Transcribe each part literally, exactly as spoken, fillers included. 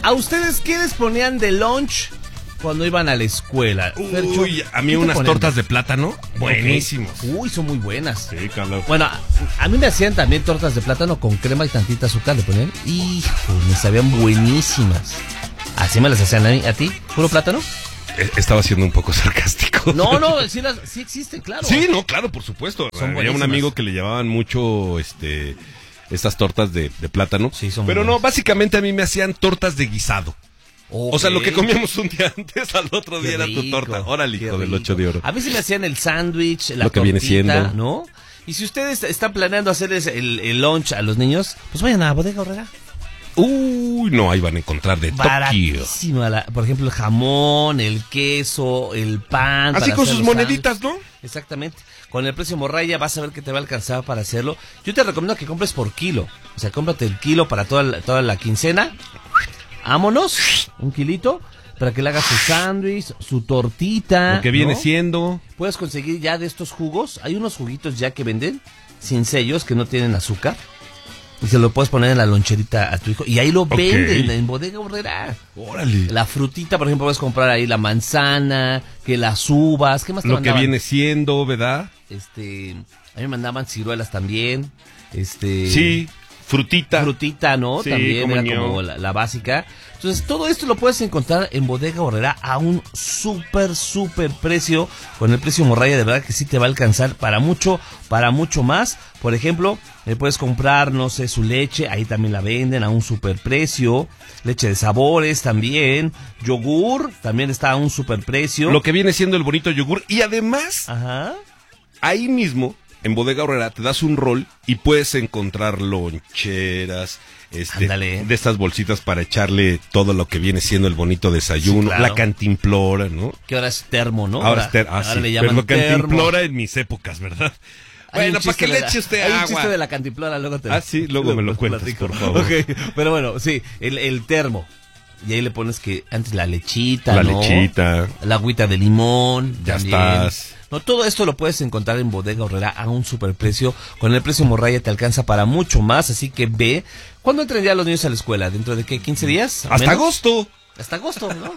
¿A ustedes qué les ponían de lunch cuando iban a la escuela? Fercho, Uy, a mí unas tortas de plátano buenísimos. Uy, son muy buenas. Sí, claro. Bueno, a, a mí me hacían también tortas de plátano con crema y tantita azúcar, le ponían. Hijo, me sabían buenísimas. Así me las hacían a, mí, a ti, puro plátano. Estaba siendo un poco sarcástico. No, no, sí, las, sí existen, claro. Sí, no, claro, por supuesto. Son Había un amigo que le llevaban mucho, este, estas tortas de, de plátano. Sí, son Pero buenas. no, básicamente a mí me hacían tortas de guisado. Okay. O sea, lo que comíamos un día antes, al otro Qué día era rico, tu torta. Órale, hijo qué del rico. ocho de oro. A mí se me hacían el sándwich, la Lo que viene tortita, siendo. ¿no? Y si ustedes están planeando hacerles el, el lunch a los niños, pues vayan a Bodega Aurrera. Uy, no, ahí van a encontrar de Tokio. Baratísima, la- por ejemplo, el jamón, el queso, el pan. Así para con hacer sus los moneditas, ¿no? sándwiches. Exactamente. Con el precio morralla vas a ver que te va a alcanzar para hacerlo. Yo te recomiendo que compres por kilo. O sea, cómprate el kilo para toda la, toda la quincena. Vámonos, un kilito, para que le hagas su sándwich, su tortita. Lo que viene ¿no? siendo. Puedes conseguir ya de estos jugos. Hay unos juguitos ya que venden sin sellos, que no tienen azúcar. Y se lo puedes poner en la loncherita a tu hijo. Y ahí lo Ok. venden en Bodega Aurrera. Órale. La frutita, por ejemplo, puedes comprar ahí la manzana, que las uvas. ¿Qué más te Lo que mandaban? viene siendo, ¿verdad? Este, a mí me mandaban ciruelas también. Este. Sí, frutita. Frutita, ¿no? Sí, También cómo era no. como la, la básica. Entonces, todo esto lo puedes encontrar en Bodega Aurrera a un súper, súper precio. Con el precio morralla, de verdad que sí te va a alcanzar para mucho, para mucho más. Por ejemplo, eh, puedes comprar, no sé, su leche. Ahí también la venden a un súper precio. Leche de sabores también. Yogur también está a un súper precio. Lo que viene siendo el bonito yogur. Y además, Ajá. ahí mismo, en Bodega Aurrera, te das un rol y puedes encontrar loncheras, este, Ándale. de estas bolsitas para echarle todo lo que viene siendo el bonito desayuno, Sí, claro. la cantimplora, ¿no? Que ahora es termo, ¿no? Ahora, es ter- ah, ahora sí, le pero llaman lo termo. cantimplora en mis épocas, ¿verdad? Hay un Bueno, para chiste que de le la- eche usted hay un agua. chiste de la cantimplora, luego te Ah, sí, luego me lo cuentas, platico. por favor. Ok, pero bueno, sí, el, el termo. Y ahí le pones que antes la lechita, La ¿no? lechita. La agüita de limón. Ya también. estás. No, todo esto lo puedes encontrar en Bodega Aurrera a un superprecio. Con el precio morralla te alcanza para mucho más, así que ve. ¿Cuándo entran ya los niños a la escuela? ¿Dentro de qué? ¿quince días? Hasta ¿Menos? agosto. Hasta agosto, ¿no?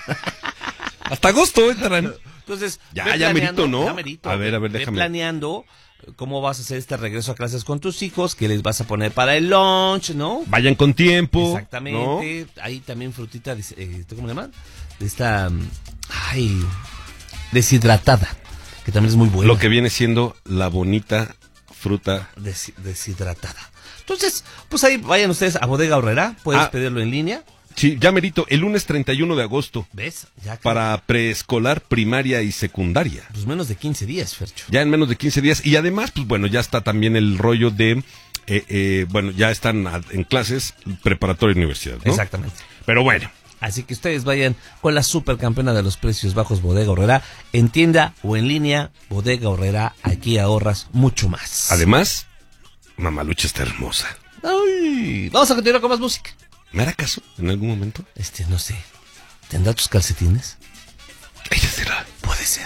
Hasta agosto entran. Entonces, Ya, ve ya planeando, merito, ¿no? ya merito. A ver, a ver, Ve déjame. planeando cómo vas a hacer este regreso a clases con tus hijos, qué les vas a poner para el lunch, ¿no? Vayan con tiempo. Exactamente. Hay también frutita, de- eh, ¿cómo se llama? De esta, mm, ay, deshidratada, que también es muy ¿no? buena. Lo que viene siendo la bonita fruta. Des- deshidratada. Entonces, pues ahí vayan ustedes a Bodega Aurrera, puedes Ah. pedirlo en línea. Sí, ya merito, el lunes treinta y uno de agosto. ¿Ves? Ya que- Para preescolar, primaria y secundaria. pues menos de quince días, Fercho. Ya en menos de quince días. Y además, pues bueno, ya está también el rollo de, eh, eh, bueno, ya están a- en clases preparatoria y universidad, ¿no? Exactamente. Pero bueno, Así que ustedes vayan con la supercampeona de los precios bajos Bodega Aurrera, en tienda o en línea. Bodega Aurrera, aquí ahorras mucho más. además, Mamalucha está hermosa. Ay, vamos a continuar con más música. ¿Me hará caso en algún momento? Este, no sé, ¿tendrá tus calcetines? Ella será Puede ser.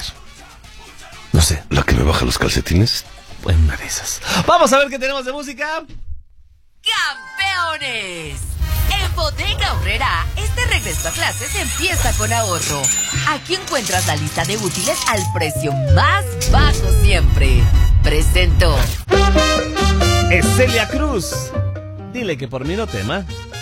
No sé, la que me baja los calcetines. en una de esas. Vamos a ver qué tenemos de música. ¡Campeones! En Bodega Aurrera, este regreso a clases empieza con ahorro. Aquí encuentras la lista de útiles al precio más bajo siempre. Presento. Es Celia Cruz. Dile que por mí no tema.